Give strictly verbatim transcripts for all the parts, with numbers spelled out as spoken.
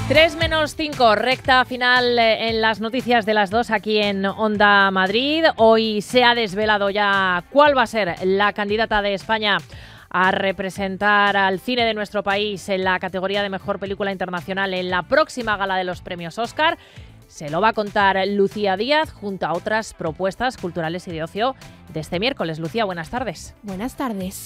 tres menos cinco, recta final en las noticias de las dos aquí en Onda Madrid. Hoy se ha desvelado ya cuál va a ser la candidata de España a representar al cine de nuestro país en la categoría de Mejor Película Internacional en la próxima gala de los premios Oscar. Se lo va a contar Lucía Díaz junto a otras propuestas culturales y de ocio de este miércoles. Lucía, buenas tardes. Buenas tardes.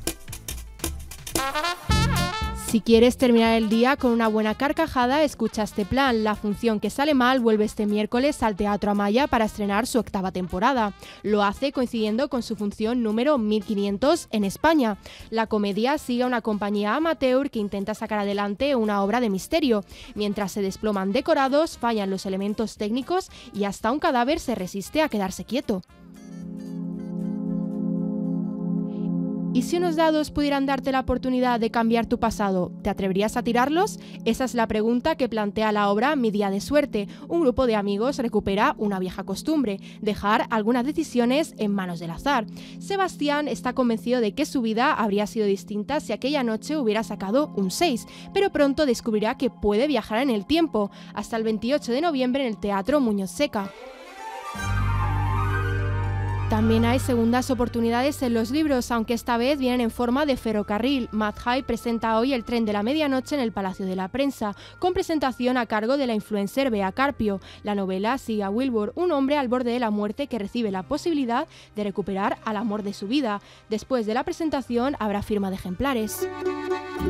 Si quieres terminar el día con una buena carcajada, escucha este plan. La función que sale mal vuelve este miércoles al Teatro Amaya para estrenar su octava temporada. Lo hace coincidiendo con su función número mil quinientos en España. La comedia sigue a una compañía amateur que intenta sacar adelante una obra de misterio. Mientras se desploman decorados, fallan los elementos técnicos y hasta un cadáver se resiste a quedarse quieto. ¿Y si unos dados pudieran darte la oportunidad de cambiar tu pasado, te atreverías a tirarlos? Esa es la pregunta que plantea la obra Mi día de suerte. Un grupo de amigos recupera una vieja costumbre, dejar algunas decisiones en manos del azar. Sebastián está convencido de que su vida habría sido distinta si aquella noche hubiera sacado un seis, pero pronto descubrirá que puede viajar en el tiempo, hasta el veintiocho de noviembre en el Teatro Muñoz Seca. También hay segundas oportunidades en los libros, aunque esta vez vienen en forma de ferrocarril. Madhai presenta hoy El tren de la medianoche en el Palacio de la Prensa, con presentación a cargo de la influencer Bea Carpio. La novela sigue a Wilbur, un hombre al borde de la muerte que recibe la posibilidad de recuperar al amor de su vida. Después de la presentación habrá firma de ejemplares.